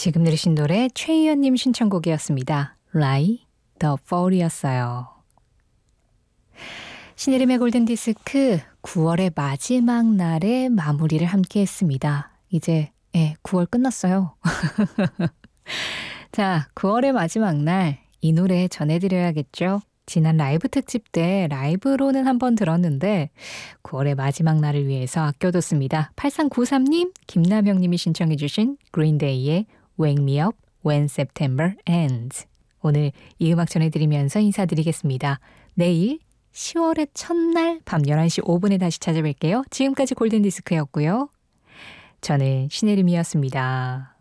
지금 들으신 노래 최희연님 신청곡이었습니다. Lie the Fall이었어요. 신혜림의 골든디스크 9월의 마지막 날에 마무리를 함께 했습니다. 이제 9월 끝났어요. 자, 9월의 마지막 날 이 노래 전해드려야겠죠. 지난 라이브 특집 때 라이브로는 한번 들었는데 9월의 마지막 날을 위해서 아껴뒀습니다. 8393님, 김남영님이 신청해 주신 그린데이의 Wake Me Up When September Ends. 오늘 이 음악 전해드리면서 인사드리겠습니다. 내일 10월의 첫날 밤 11시 5분에 다시 찾아뵐게요. 지금까지 골든디스크였고요. 저는 신혜림이었습니다.